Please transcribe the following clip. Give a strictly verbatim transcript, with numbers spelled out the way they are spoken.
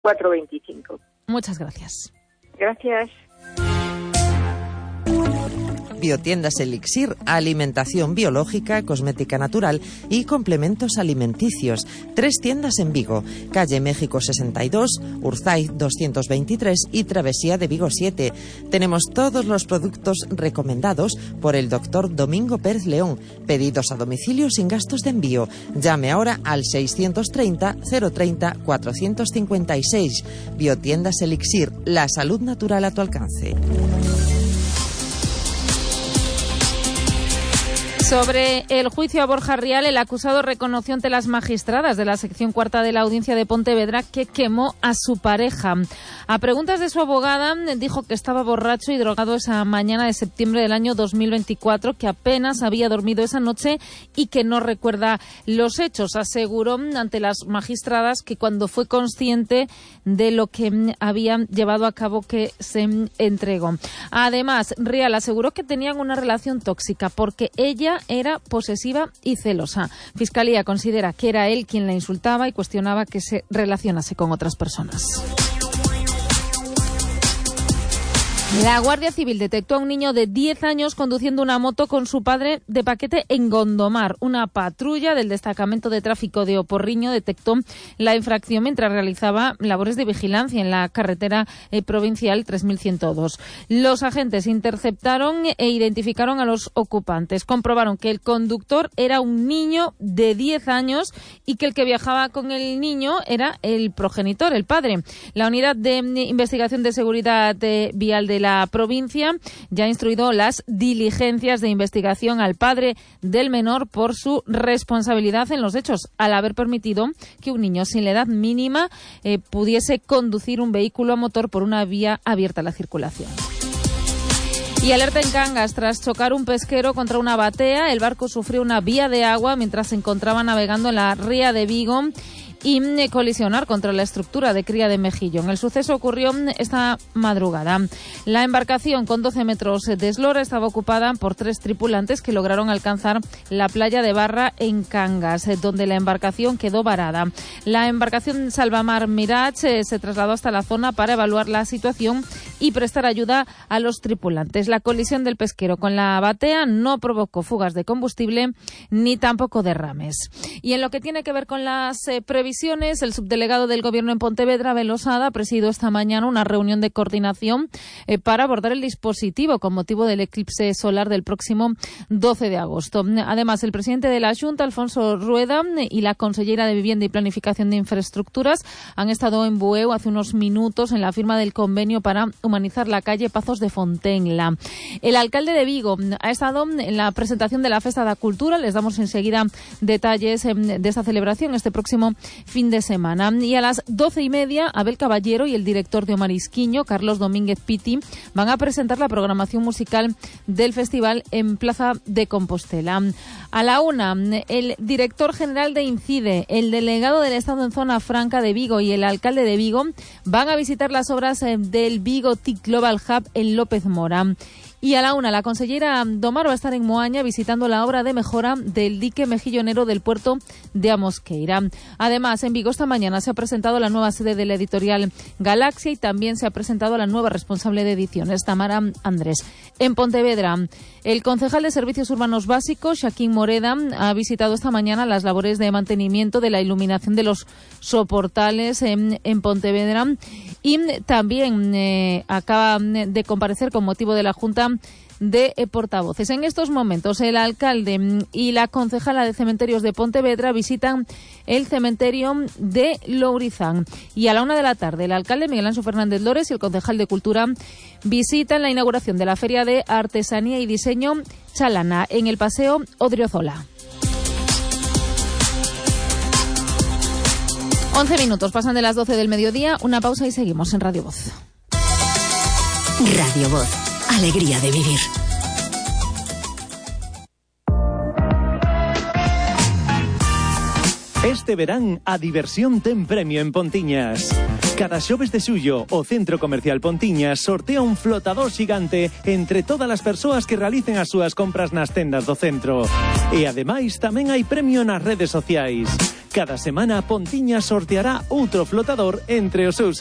cuatro veinticinco. Muchas gracias. Gracias. Biotiendas Elixir, alimentación biológica, cosmética natural y complementos alimenticios. Tres tiendas en Vigo, calle México sesenta y dos, Urzaiz doscientos veintitrés y Travesía de Vigo siete. Tenemos todos los productos recomendados por el doctor Domingo Pérez León. Pedidos a domicilio sin gastos de envío. Llame ahora al seiscientos treinta, cero treinta, cuatrocientos cincuenta y seis. Biotiendas Elixir, la salud natural a tu alcance. Sobre el juicio a Borja Rial, el acusado reconoció ante las magistradas de la sección cuarta de la Audiencia de Pontevedra que quemó a su pareja. A preguntas de su abogada, dijo que estaba borracho y drogado esa mañana de septiembre del año dos mil veinticuatro, que apenas había dormido esa noche y que no recuerda los hechos. Aseguró ante las magistradas que cuando fue consciente de lo que habían llevado a cabo que se entregó. Además, Rial aseguró que tenían una relación tóxica porque ella era posesiva y celosa. Fiscalía considera que era él quien la insultaba y cuestionaba que se relacionase con otras personas. La Guardia Civil detectó a un niño de diez años conduciendo una moto con su padre de paquete en Gondomar. Una patrulla del destacamento de tráfico de Oporriño detectó la infracción mientras realizaba labores de vigilancia en la carretera eh, provincial tres mil ciento dos. Los agentes interceptaron e identificaron a los ocupantes. Comprobaron que el conductor era un niño de diez años y que el que viajaba con el niño era el progenitor, el padre. La Unidad de Investigación de Seguridad eh, Vial de la provincia ya ha instruido las diligencias de investigación al padre del menor por su responsabilidad en los hechos, al haber permitido que un niño sin la edad mínima eh, pudiese conducir un vehículo a motor por una vía abierta a la circulación. Y alerta en Cangas, tras chocar un pesquero contra una batea, el barco sufrió una vía de agua mientras se encontraba navegando en la ría de Vigo y colisionar contra la estructura de cría de mejillón. El suceso ocurrió esta madrugada. La embarcación con doce metros de eslora estaba ocupada por tres tripulantes que lograron alcanzar la playa de Barra en Cangas, donde la embarcación quedó varada. La embarcación Salvamar Mirage se trasladó hasta la zona para evaluar la situación y prestar ayuda a los tripulantes. La colisión del pesquero con la batea no provocó fugas de combustible ni tampoco derrames. Y en lo que tiene que ver con las eh, previsiones, el subdelegado del Gobierno en Pontevedra, Abel Osada, presidió esta mañana una reunión de coordinación eh, para abordar el dispositivo con motivo del eclipse solar del próximo doce de agosto. Además, el presidente de la Xunta, Alfonso Rueda, y la consellera de Vivienda y Planificación de Infraestructuras han estado en Bueu hace unos minutos en la firma del convenio para humanizar la calle Pazos de Fontenla. El alcalde de Vigo ha estado en la presentación de la Festa da Cultura. Les damos enseguida detalles eh, de esta celebración este próximo fin de semana. Y a las doce y media, Abel Caballero y el director de Omarisquiño, Carlos Domínguez Piti, van a presentar la programación musical del festival en Plaza de Compostela. A la una, el director general de INCIDE, el delegado del Estado en Zona Franca de Vigo y el alcalde de Vigo van a visitar las obras del Vigo T I C Global Hub en López Mora. Y a la una, la consellera Domar va a estar en Moaña visitando la obra de mejora del dique mejillonero del puerto de Amosqueira. Además, en Vigo esta mañana se ha presentado la nueva sede de la editorial Galaxia y también se ha presentado la nueva responsable de ediciones, Tamara Andrés. En Pontevedra, el concejal de Servicios Urbanos Básicos, Xaquín Moreda, ha visitado esta mañana las labores de mantenimiento de la iluminación de los soportales en, en Pontevedra y también eh, acaba de comparecer con motivo de la Junta de portavoces. En estos momentos, el alcalde y la concejala de Cementerios de Pontevedra visitan el cementerio de Lourizán. Y a la una de la tarde, el alcalde Miguel Anxo Fernández Lores y el concejal de Cultura visitan la inauguración de la Feria de Artesanía y Diseño Chalana en el Paseo Odriozola. once minutos pasan de las doce del mediodía. Una pausa y seguimos en Radio Voz. Radio Voz. Alegría de vivir. Este verán a diversión ten premio en Pontiñas. Cada xoves de xullo, o Centro Comercial Pontiñas sortea un flotador xigante entre todas as persoas que realicen as súas compras nas tendas do centro. E ademais tamén hai premio nas redes sociais. Cada semana Pontiñas sorteará outro flotador entre os seus